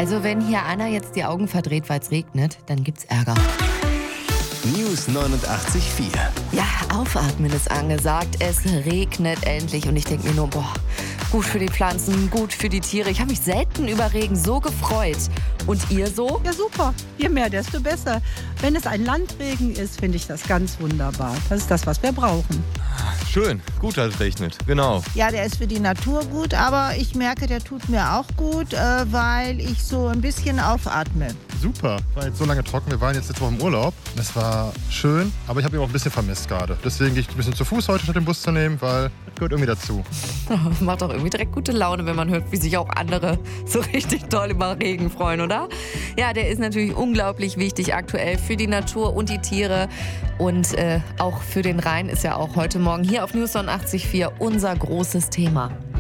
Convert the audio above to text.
Also wenn hier Anna jetzt die Augen verdreht, weil es regnet, dann gibt's Ärger. News 89.4. Ja, aufatmen ist angesagt. Es regnet endlich und ich denke mir nur, boah, gut für die Pflanzen, gut für die Tiere. Ich habe mich selten über Regen so gefreut. Und ihr so? Ja, super. Je mehr, desto besser. Wenn es ein Landregen ist, finde ich das ganz wunderbar. Das ist das, was wir brauchen. Schön, gut, dass es regnet, genau. Ja, der ist für die Natur gut, aber ich merke, der tut mir auch gut, weil ich so ein bisschen aufatme. Super, war jetzt so lange trocken. Wir waren jetzt letzte Woche im Urlaub. Das war schön, aber ich habe ihn auch ein bisschen vermisst gerade. Deswegen gehe ich ein bisschen zu Fuß heute, statt den Bus zu nehmen, weil das gehört irgendwie dazu. Macht doch irgendwie direkt gute Laune, wenn man hört, wie sich auch andere so richtig toll über Regen freuen, oder? Ja, der ist natürlich unglaublich wichtig aktuell für die Natur und die Tiere. Und auch für den Rhein ist ja auch heute Morgen hier auf News 89.4 unser großes Thema.